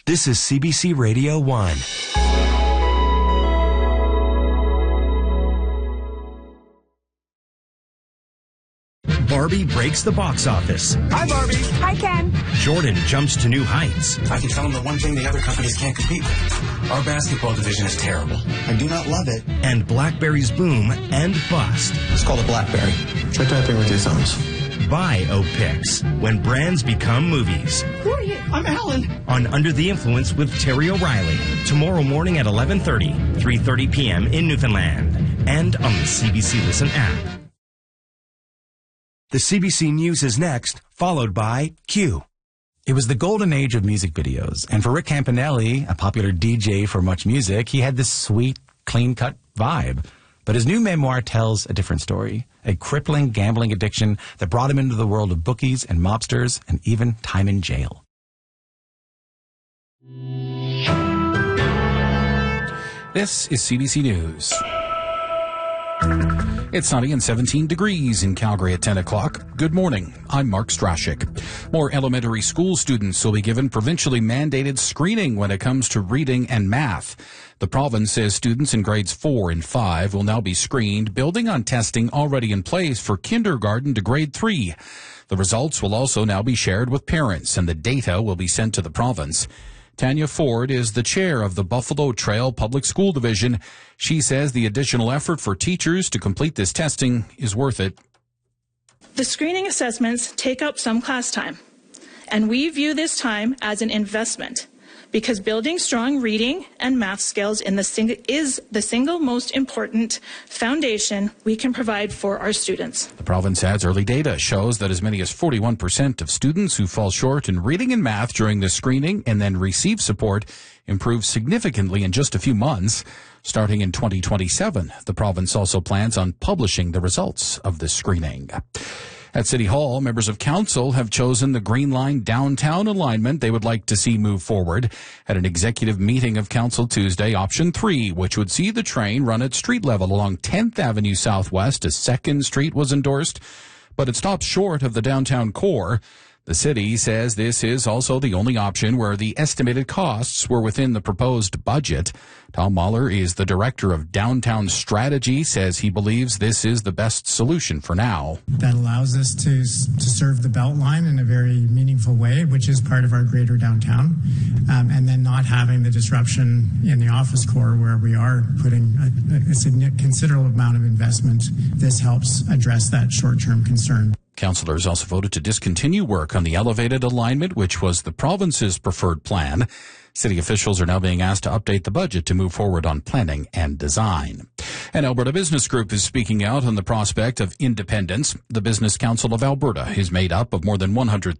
This is CBC Radio 1. Barbie breaks the box office. Hi, Barbie. Hi, Ken. Jordan jumps to new heights. I can tell them the one thing the other companies can't compete with. Our basketball division is terrible. I do not love it. And BlackBerry's boom and bust. It's called a BlackBerry. Try typing with your thumbs. Biopics, when brands become movies. Who are you? I'm Alan. On Under the Influence with Terry O'Reilly. Tomorrow morning at 11:30, 3:30 p.m. in Newfoundland. And on the CBC Listen app. The CBC News is next, followed by Q. It was the golden age of music videos. And for Rick Campanelli, a popular DJ for Much Music, he had this sweet, clean-cut vibe. But his new memoir tells a different story. A crippling gambling addiction that brought him into the world of bookies and mobsters and even time in jail. This is CBC News. It's sunny and 17 degrees in Calgary at 10 o'clock. Good morning. I'm Mark Strashik. More elementary school students will be given provincially mandated screening when it comes to reading and math. The province says students in grades 4 and 5 will now be screened, building on testing already in place for kindergarten to grade 3. The results will also now be shared with parents, and the data will be sent to the province. Tanya Ford is the chair of the Buffalo Trail Public School Division. She says the additional effort for teachers to complete this testing is worth it. The screening assessments take up some class time, and we view this time as an investment because building strong reading and math skills is the single most important foundation we can provide for our students. The province adds early data shows that as many as 41% of students who fall short in reading and math during the screening and then receive support improve significantly in just a few months. Starting in 2027, the province also plans on publishing the results of this screening. At City Hall, members of council have chosen the Green Line downtown alignment they would like to see move forward. At an executive meeting of council Tuesday, option 3, which would see the train run at street level along 10th Avenue Southwest as 2nd Street was endorsed, but it stops short of the downtown core. The city says this is also the only option where the estimated costs were within the proposed budget. Tom Mahler is the director of downtown strategy, says he believes this is the best solution for now. That allows us to serve the Beltline in a very meaningful way, which is part of our greater downtown, and then not having the disruption in the office core where we are putting a considerable amount of investment. This helps address that short-term concern. Councillors also voted to discontinue work on the elevated alignment, which was the province's preferred plan. City officials are now being asked to update the budget to move forward on planning and design. An Alberta Business Group is speaking out on the prospect of independence. The Business Council of Alberta is made up of more than 100